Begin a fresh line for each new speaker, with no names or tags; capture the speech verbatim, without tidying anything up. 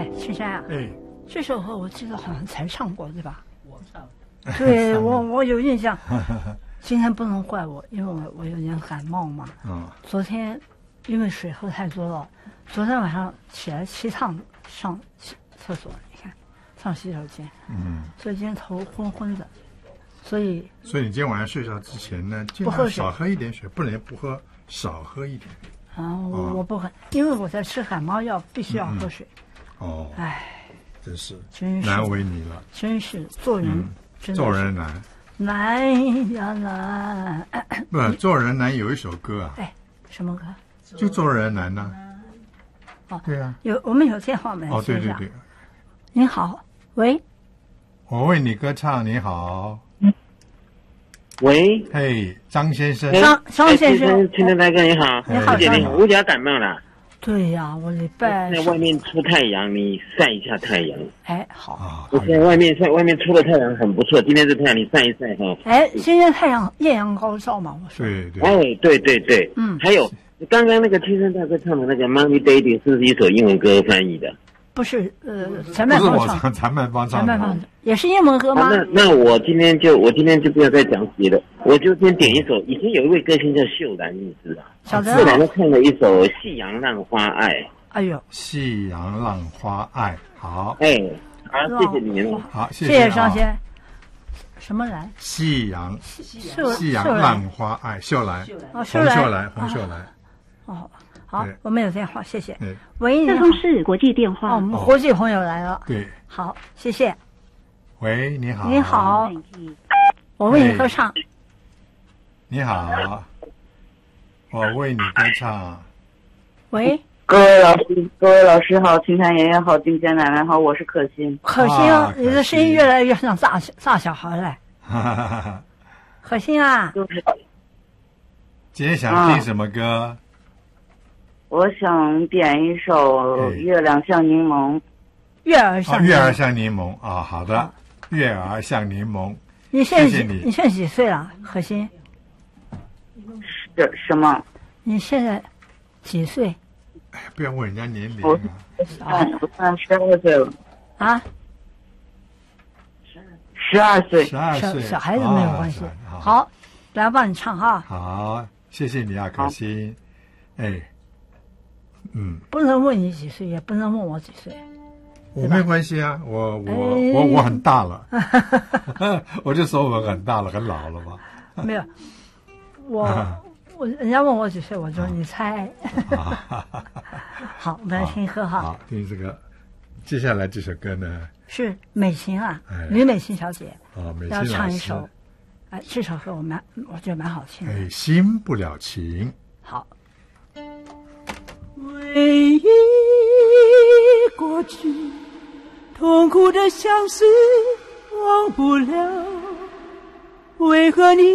哎，青山啊，
哎，
这首歌我记得好像才唱过，对吧？我唱。对我我有印象。今天不能怪我，因为我我有点感冒嘛。嗯。昨天因为水喝太多了，昨天晚上起来七趟上厕所，你看，上洗手间。嗯。所以今天头昏昏的，所以。
所以你今天晚上睡觉之前呢，尽量少喝一点水，不能不喝，少喝一点。
啊，我我不喝，因为我在吃感冒药，必须要喝水。
哦。
唉。
真是
真是
难为你了，
真是做人、嗯、真
做人难，
难呀难。
不，做人难有一首歌啊，
哎，什么歌？
就做人难呐、啊。哦，对啊，
有我们有电话没？
哦，对对对。
您好，喂，
我为你歌唱，你好。
喂，
嘿，张先生，
张张先生，
青山大哥你好，
你好，
姐你好，我家感冒了。
对呀、啊，我礼拜
在外面出太阳，你晒一下太阳。
哎，好。
我在外面晒，外面出的太阳很不错。今天这太阳你晒一晒哈。
哎，今天太阳艳阳高照嘛，我说。
对对。
哎，对对对，
嗯。
还有刚刚那个青山大哥唱的那个《Money Daddy》是不是一首英文歌翻译的？
不是，呃，陈曼芳唱。
不是我陈曼芳唱的。
陈曼芳也是英文歌吗？
啊、那那我今天就我今天就不要再讲别的，我就先点一首。以前有一位歌星叫秀兰，你知道？
晓得。
秀兰她唱了一首《夕阳浪花爱》。
哎呦，
夕阳浪花爱，好，
哎，好，谢谢你们，
好，谢
谢谢张先。什么兰？
夕阳，
夕
阳浪花爱，秀兰，
哦，
洪秀兰，洪秀兰。
哦，好，我们有电话，谢谢。
对，
喂，
这通是国际电话，
哦，我们国际朋友来了。
对，
好，谢谢。
喂，你好。
你好，我为你歌唱。
你好，我为你歌唱。
喂，
各位老师，各位老师好，青山爷爷好，金贤奶奶好，我是可心。
可心，啊、你的声音越来越像大大小孩了。可心啊，
今天想听什么歌？
啊、我想点一首《月亮像柠檬》。
月儿像、
哦、月儿像柠檬啊、哦，好的，好月儿像柠檬。
你现在几？
谢谢你,
你现在几岁了，可心？
什什么？
你现在几岁？
哎，不要问人家年龄啊！
啊，我算十二岁了。
啊？
十二岁。
十二岁，
小孩子没有关系。哦、好，来帮你唱哈。
好，谢谢你啊，可心。哎，嗯。
不能问你几岁，也不能问我几岁。
我没关系啊，我我、哎、我我很大了，我就说我很大了，很老了嘛。
没有，我。我人家问我几岁，我说你猜。好，我们来听歌哈。
好，听这个。接下来这首歌呢
是美琴啊，吕美琴小姐。
哦，美琴
要唱一首，哎，这首歌我蛮我觉得蛮好听的。
哎，新不了情。
好。回忆过去，痛苦的相思忘不了，为何你？